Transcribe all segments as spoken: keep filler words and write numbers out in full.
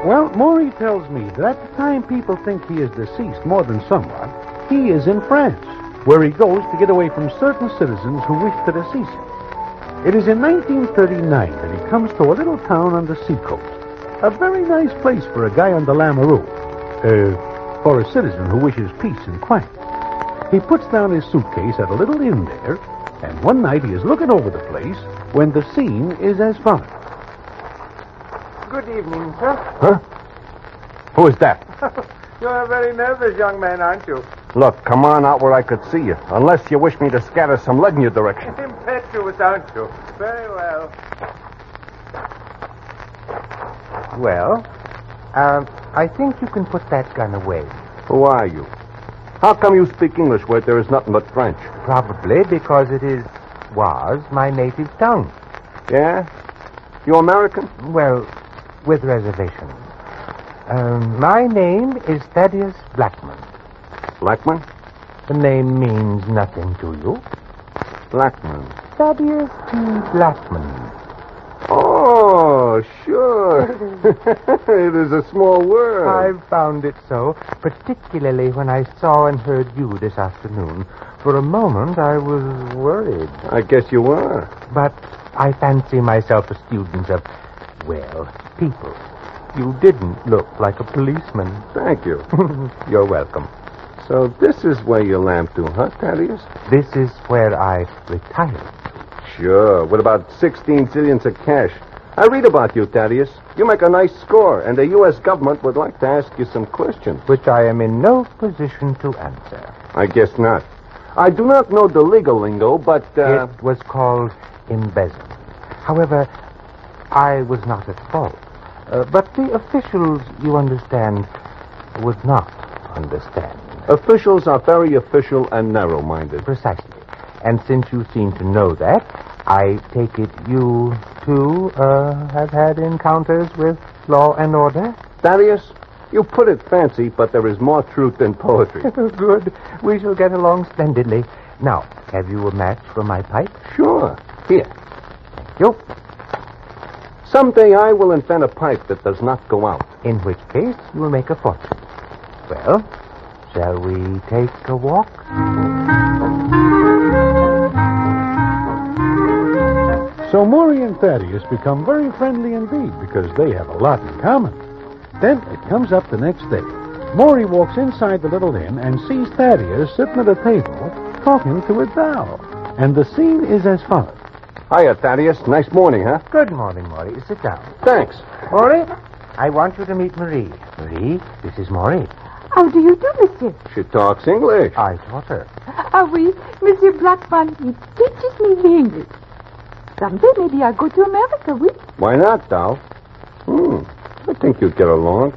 Well, Maury tells me that at the time people think he is deceased more than somewhat, he is in France, where he goes to get away from certain citizens who wish to decease him. It is in nineteen thirty-nine that he comes to a little town on the seacoast. A very nice place for a guy on the Lamoureux. Uh, for a citizen who wishes peace and quiet. He puts down his suitcase at a little inn there, and one night he is looking over the place when the scene is as follows. Good evening, sir. Huh? Who is that? You're a very nervous young man, aren't you? Look, come on out where I could see you. Unless you wish me to scatter some lead in your direction. Impetuous, aren't you? Very well. Well, um, I think you can put that gun away. Who are you? How come you speak English where there is nothing but French? Probably because it is, was, my native tongue. Yeah? You American? Well, with reservations. Um, my name is Thaddeus Blackman. Blackman? The name means nothing to you. Blackman. Thaddeus T. Blackman. Oh, sure. It is a small world. I found it so, particularly when I saw and heard you this afternoon. For a moment, I was worried. I guess you were. But I fancy myself a student of, well, people. You didn't look like a policeman. Thank you. You're welcome. So this is where you lamp to, huh, Thaddeus? This is where I retired. Sure, with about sixteen zillions of cash. I read about you, Thaddeus. You make a nice score, and the U S government would like to ask you some questions. Which I am in no position to answer. I guess not. I do not know the legal lingo, but... Uh... It was called embezzlement. However, I was not at fault. Uh, but the officials, you understand, would not understand. Officials are very official and narrow-minded. Precisely. And since you seem to know that, I take it you, too, uh, have had encounters with law and order? Thaddeus, you put it fancy, but there is more truth than poetry. Good. We shall get along splendidly. Now, have you a match for my pipe? Sure. Here. Thank you. Someday I will invent a pipe that does not go out. In which case, you will make a fortune. Well, shall we take a walk? So Maury and Thaddeus become very friendly indeed because they have a lot in common. Then it comes up the next day. Maury walks inside the little inn and sees Thaddeus sitting at a table talking to a doll. And the scene is as follows. Hiya, Thaddeus. Nice morning, huh? Good morning, Maury. Sit down. Thanks. Maury, I want you to meet Marie. Marie, this is Maury. How do you do, monsieur? She talks English. I taught her. Ah, oui, Monsieur Blackman, he teaches me the English. Someday maybe I'll go to America, oui? Why not, doll? Hmm. I think you'd get along.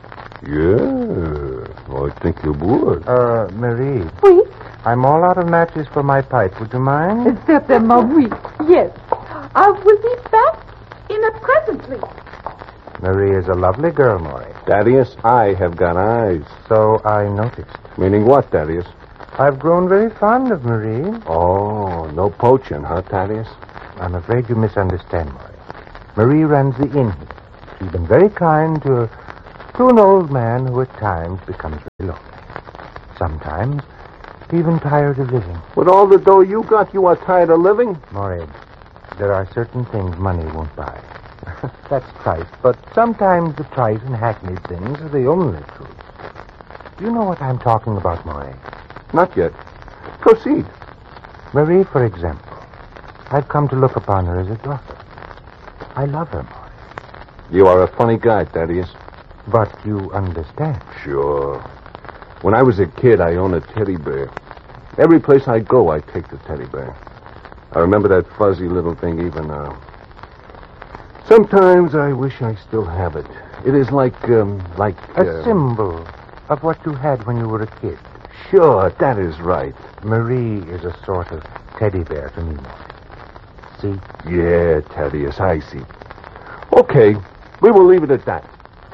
Yeah, I think you would. Uh, Marie. Oui? I'm all out of matches for my pipe. Would you mind? Certainement, oui. Yes. I will be back in a presently. Marie is a lovely girl, Maury. Thaddeus, I have got eyes. So I noticed. Meaning what, Thaddeus? I've grown very fond of Marie. Oh, no poaching, huh, Thaddeus? I'm afraid you misunderstand, Maury. Marie runs the inn here. She's been very kind to, to an old man who at times becomes very lonely. Sometimes even tired of living. With all the dough you got, you are tired of living? Maury, there are certain things money won't buy. That's trite, but sometimes the trite and hackneyed things are the only truth. Do you know what I'm talking about, Maury? Not yet. Proceed. Marie, for example. I've come to look upon her as a daughter. I love her, Maury. You are a funny guy, Thaddeus. But you understand. Sure. When I was a kid, I owned a teddy bear. Every place I go, I take the teddy bear. I remember that fuzzy little thing even now. Sometimes I wish I still have it. It is like, um, like... A uh, symbol of what you had when you were a kid. Sure, that is right. Marie is a sort of teddy bear to me, Maury. See? Yeah, Thaddeus, I see. Okay, we will leave it at that.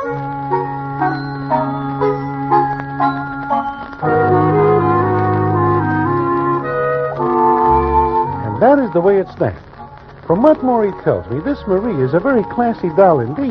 And that is the way it stands. From what Maury tells me, this Marie is a very classy doll indeed.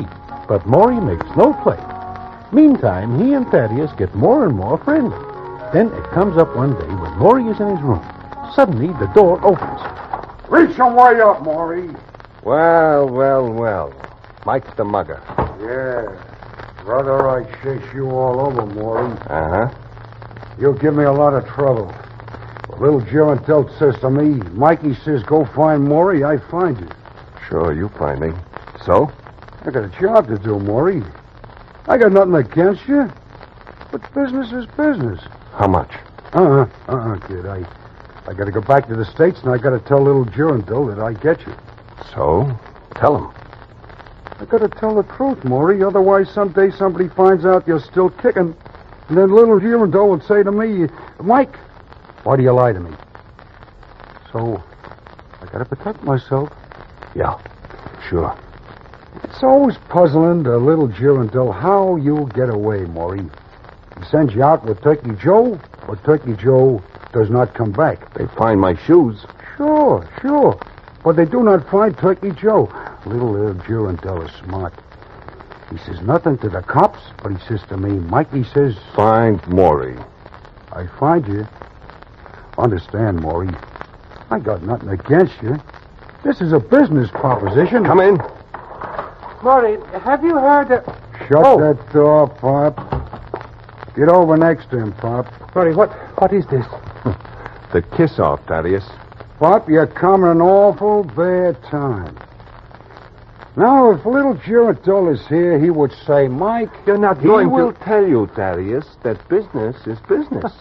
But Maury makes no play. Meantime, he and Thaddeus get more and more friendly. Then it comes up one day when Maury is in his room. Suddenly, the door opens. Reach some way up, Maury. Well, well, well. Mike's the mugger. Yeah. Brother, I chase you all over, Maury. Uh-huh. You'll give me a lot of trouble. But little Gerondelt says to me, Mikey says, go find Maury, I find you. Sure, you find me. So? I got a job to do, Maury. I got nothing against you. But business is business. How much? Uh-uh, uh-uh, kid. I, I got to go back to the States, and I got to tell little Gerondelt that I get you. So? Tell him. I got to tell the truth, Maury. Otherwise, someday somebody finds out you're still kicking, and then little Gerondelt would say to me, Mike, why do you lie to me? So, I got to protect myself. Yeah, sure. It's always puzzling to little Gerondelt how you get away, Maury. He sends you out with Turkey Joe, or Turkey Joe does not come back. They find my shoes. Sure, sure. But they do not find Turkey Joe. Little, little Gerondelt is smart. He says nothing to the cops, but he says to me, Mike, he says... Find Maury. I find you. Understand, Maury. I got nothing against you. This is a business proposition. Come in. Maury, have you heard... Uh... Shut oh. that door, Pop. Get over next to him, Pop. Maury, what, what is this? The kiss-off, Thaddeus. Pop, you're coming an awful bad time. Now, if little Gerondelt is here, he would say, Mike... You're not he going will... to tell you, Thaddeus, that business is business.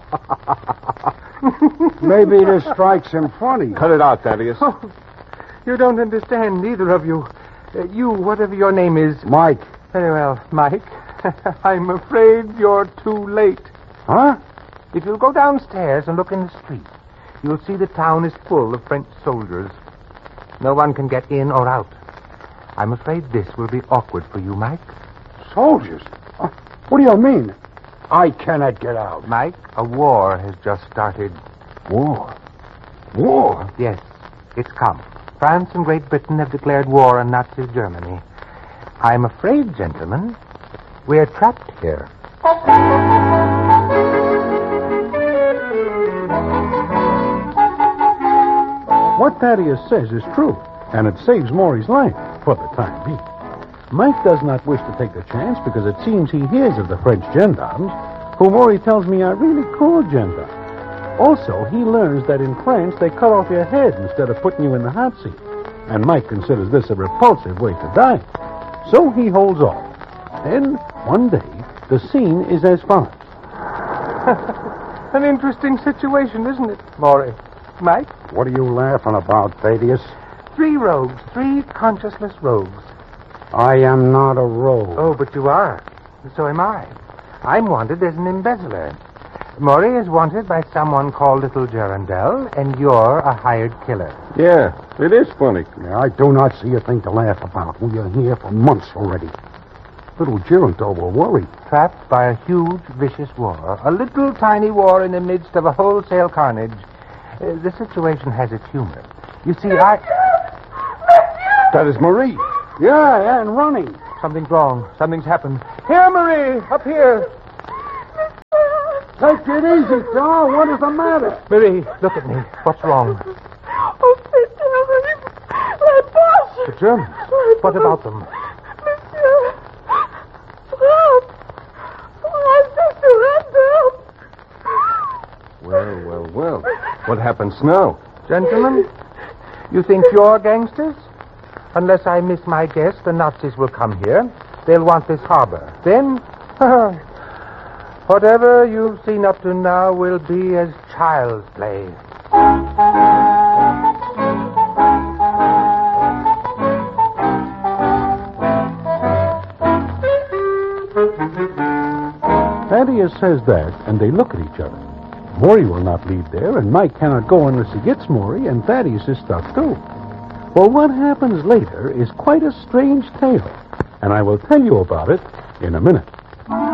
Maybe this strikes him funny. Cut it out, Thaddeus. Oh, you don't understand, neither of you. Uh, you, whatever your name is... Mike. Very well, Mike. I'm afraid you're too late. Huh? If you'll go downstairs and look in the street, you'll see the town is full of French soldiers. No one can get in or out. I'm afraid this will be awkward for you, Mike. Soldiers? Uh, what do you mean? I cannot get out. Mike, a war has just started. War? War? Yes, it's come. France and Great Britain have declared war on Nazi Germany. I'm afraid, gentlemen, we're trapped here. What Thaddeus says is true, and it saves Maury's life, for the time being. Mike does not wish to take the chance because it seems he hears of the French gendarmes, who Maury tells me are really cool gendarmes. Also, he learns that in France they cut off your head instead of putting you in the hot seat, and Mike considers this a repulsive way to die. So he holds off. Then, one day, the scene is as follows. An interesting situation, isn't it, Maury? Mike? What are you laughing about, Thaddeus? Three rogues, three conscienceless rogues. I am not a rogue. Oh, but you are. So am I. I'm wanted as an embezzler. Maury is wanted by someone called Little Gerondelt, and you're a hired killer. Yeah, it is funny. Yeah, I do not see a thing to laugh about. We are here for months already. Little Gerondelt will worry. Trapped by a huge, vicious war. A little tiny war in the midst of a wholesale carnage. Uh, the situation has its humor. You see, I... That is Marie. Yeah, yeah, and running. Something's wrong. Something's happened. Here, Marie! Up here! Take it easy, doll. What is the matter? Marie, look at me. What's wrong? Oh, the Germans. My boss. The Germans? What about them? Monsieur. Help. My sister Gerondelt. Well, well, well. What happens now? Gentlemen, you think you're gangsters? Unless I miss my guess, the Nazis will come here. They'll want this harbor. Then, whatever you've seen up to now will be as child's play. Thaddeus says that, and they look at each other. Maury will not leave there, and Mike cannot go unless he gets Maury, and Thaddeus is stuck too. Well, what happens later is quite a strange tale, and I will tell you about it in a minute.